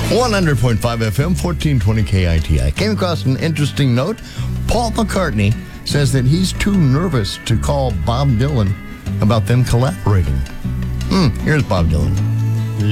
100.5 FM, 1420 KITI. Came across an interesting note. Paul McCartney says that he's too nervous to call Bob Dylan about them collaborating. Here's Bob Dylan.